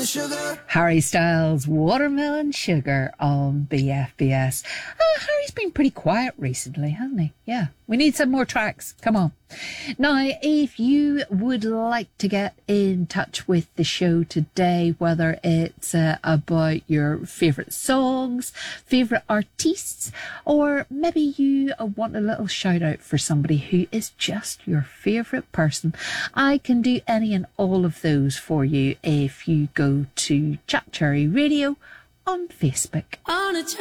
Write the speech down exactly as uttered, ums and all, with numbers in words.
Harry Styles, Watermelon Sugar on B F B S. Uh, Harry's been pretty quiet recently, hasn't he? Yeah, we need some more tracks. Come on. Now, if you would like to get in touch with the show today, whether it's uh, about your favourite songs, favourite artists, or maybe you uh, want a little shout out for somebody who is just your favourite person, I can do any and all of those for you if you go to Chat Cherry Radio on Facebook. On a